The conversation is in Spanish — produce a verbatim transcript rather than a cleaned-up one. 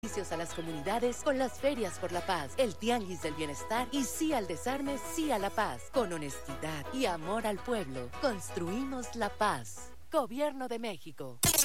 A las comunidades con las ferias por la paz, el tianguis del bienestar y sí al desarme, sí a la paz. Con honestidad y amor al pueblo, construimos la paz. Gobierno de México.